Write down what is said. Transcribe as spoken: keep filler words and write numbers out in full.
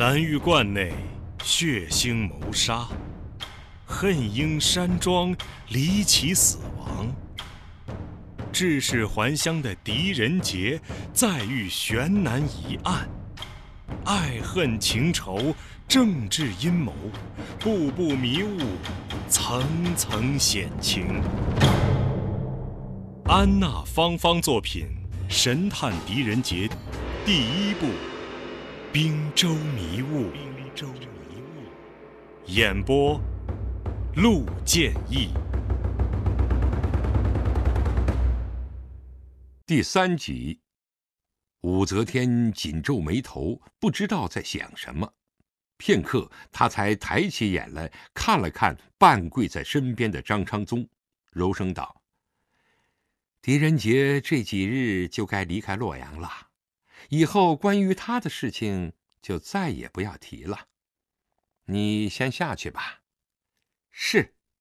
蓝玉观内血腥谋杀，恨应山庄离奇死亡。致使还乡的狄仁杰再遇悬难疑案，爱恨情仇、政治阴谋，步步迷雾，层层险情。安娜芳芳作品《神探狄仁杰》第一部《滨州迷雾》，演播陆建义。 第三集，武则天紧皱眉头，不知道在想什么。片刻，他才抬起眼来，看了看半跪在身边的张昌宗，柔声道：“狄仁杰这几日就该离开洛阳了，以后关于他的事情就再也不要提了。你先下去吧。”“是。”